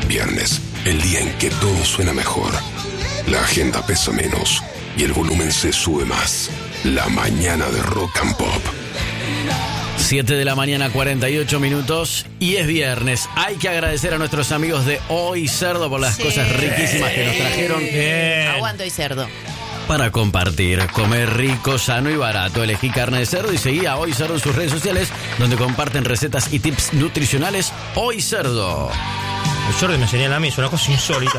Viernes, el día en que todo suena mejor. La agenda pesa menos y el volumen se sube más. La mañana de Rock and Pop. 7 de la mañana, 48 minutos, y es viernes. Hay que agradecer a nuestros amigos de Hoy Cerdo por las cosas riquísimas que nos trajeron. Aguanto Hoy Cerdo. Para compartir, comer rico, sano y barato. Elegí carne de cerdo y seguí a Hoy Cerdo en sus redes sociales, donde comparten recetas y tips nutricionales. Hoy Cerdo. El sordo me señala a mí, es una cosa insólita.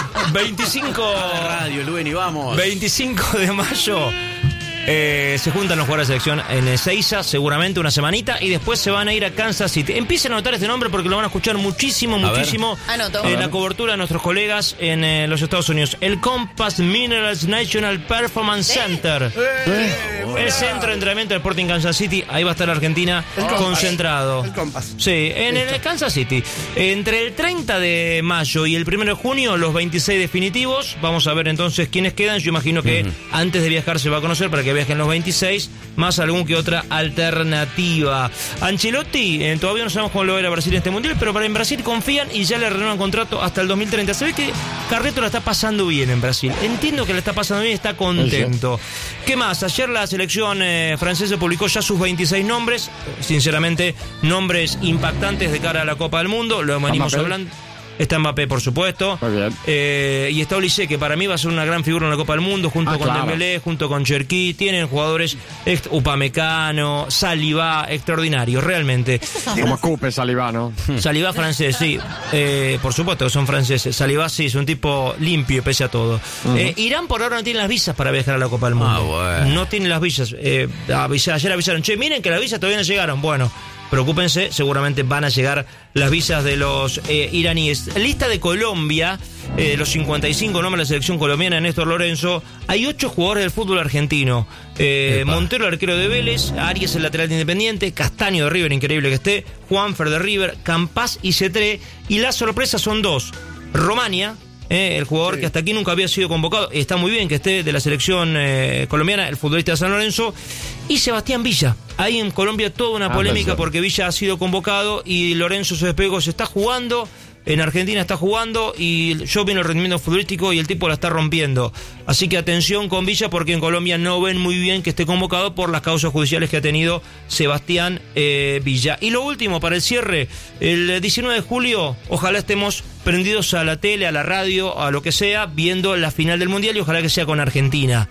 25 Radio, Lueni, vamos. 25 de mayo. Se juntan los jugadores de selección en Ezeiza, seguramente una semanita, y después se van a ir a Kansas City. Empiecen a anotar este nombre porque lo van a escuchar muchísimo en la cobertura de nuestros colegas en los Estados Unidos. El Compass Minerals National Performance Center. El centro de entrenamiento del Sporting Kansas City. Ahí va a estar la Argentina concentrado. El Compass. Sí, en el Kansas City. Entre el 30 de mayo y el 1 de junio, los 26 definitivos. Vamos a ver entonces quiénes quedan. Yo imagino que antes de viajar se va a conocer para que viajen los 26, más algún que otra alternativa. Ancelotti, todavía no sabemos cómo lo va a ir a Brasil en este mundial, pero en Brasil confían y ya le renuevan contrato hasta el 2030. Se ve que Carreto la está pasando bien en Brasil. Entiendo que la está pasando bien y está contento. ¿Qué más? Ayer la selección francesa publicó ya sus 26 nombres. Sinceramente, nombres impactantes de cara a la Copa del Mundo. Lo venimos hablando. Está Mbappé, por supuesto. Muy bien. Y está Olise, que para mí va a ser una gran figura en la Copa del Mundo, junto con Dembélé, junto con Cherki. Tienen jugadores Upamecano, Saliba, extraordinarios, realmente. Como Coupe, Saliba, ¿no? Saliba francés, sí. Por supuesto que son franceses. Saliba sí, es un tipo limpio, pese a todo. Irán por ahora no tiene las visas para viajar a la Copa del Mundo. Bueno. No tienen las visas. Ayer avisaron, miren que las visas todavía no llegaron. Bueno, preocúpense, seguramente van a llegar las visas de los iraníes. Lista de Colombia, los 55 nombres de la selección colombiana, Néstor Lorenzo. Hay 8 jugadores del fútbol argentino. Montero, el arquero de Vélez, Arias, el lateral de Independiente, Castaño de River, increíble que esté, Juanfer de River, Campás y Cetré. Y las sorpresas son 2. Romania, el jugador que hasta aquí nunca había sido convocado, está muy bien que esté de la selección colombiana, el futbolista de San Lorenzo, y Sebastián Villa. Ahí en Colombia toda una polémica porque Villa ha sido convocado y Lorenzo se despegó, se está jugando. En Argentina está jugando y yo veo el rendimiento futbolístico y el tipo la está rompiendo. Así que atención con Villa porque en Colombia no ven muy bien que esté convocado por las causas judiciales que ha tenido Sebastián Villa. Y lo último, para el cierre, el 19 de julio, ojalá estemos prendidos a la tele, a la radio, a lo que sea, viendo la final del Mundial y ojalá que sea con Argentina.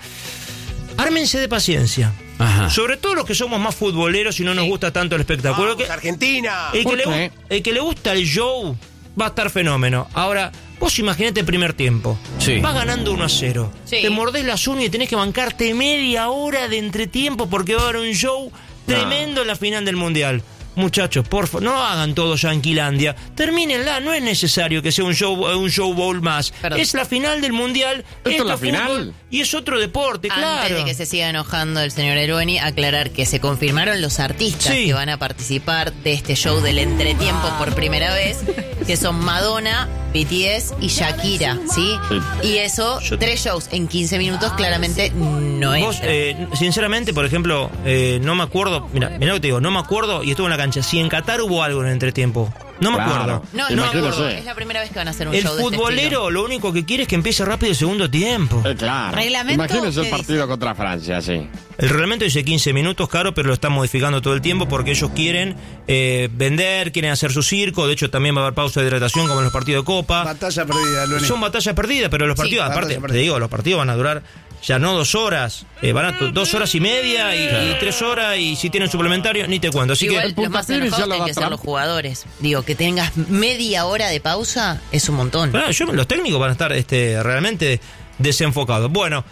Ármense de paciencia. Ajá. Sobre todo los que somos más futboleros y no nos gusta tanto el espectáculo. Argentina. El que le gusta el show va a estar fenómeno. Ahora, vos imaginate el primer tiempo. Sí. Vas ganando 1-0. Sí. Te mordés las uñas y tenés que bancarte media hora de entretiempo porque va a haber un show tremendo en la final del Mundial. Muchachos, por favor, no hagan todo Yanquilandia. Termínenla, no es necesario que sea un show bowl más. Perdón. Es la final del Mundial. ¿Esto es la fútbol, final? y es otro deporte, claro. Antes de que se siga enojando el señor Erueni, aclarar que se confirmaron los artistas que van a participar de este show del entretiempo por primera vez, que son Madonna, BTS y Shakira, ¿sí? Y eso, 3 shows en 15 minutos, claramente no es. Vos, sinceramente, por ejemplo, no me acuerdo, mirá lo que te digo, no me acuerdo, y estuve en la cancha, si en Qatar hubo algo en el entretiempo. No me acuerdo. No, es la primera vez que van a hacer un el show de este futbolero estilo. Lo único que quiere es que empiece rápido el segundo tiempo. Claro. ¿Reglamento? Imagínense el ¿Qué partido dice? contra Francia, sí. El reglamento dice 15 minutos, Caro, pero lo están modificando todo el tiempo porque ellos quieren vender, quieren hacer su circo. De hecho, también va a haber pausa de hidratación como en los partidos de Copa. Batalla perdida, Lueni. Son batallas perdidas, pero los partidos, aparte, te digo, los partidos van a durar ya no 2 horas, van a 2 horas y media y 3 horas, y si tienen suplementario, ni te cuento. Así Igual, que los más enojados tienen que ser los jugadores. Digo, que tengas media hora de pausa es un montón. bueno, los técnicos van a estar realmente desenfocados. Bueno,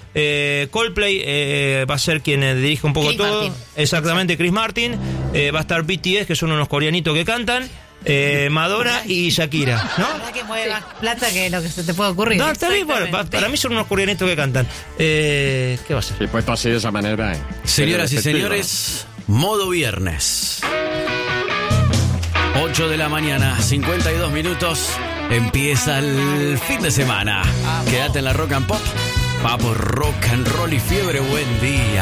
Coldplay va a ser quien dirige un poco Chris todo. Martin. Exactamente, Chris Martin. Va a estar BTS, que son unos coreanitos que cantan. Madonna y Shakira, ¿no? La verdad que mueve más plata que lo que se te puede ocurrir. No, está bien, bueno, para mí son unos coreanitos que cantan. ¿Qué va a ser? Y puesto así de esa manera. Señoras y Efectivo, señores, modo viernes. 8 de la mañana, 52 minutos. Empieza el fin de semana. Quédate en la Rock and Pop. Va por rock and roll y fiebre. Buen día.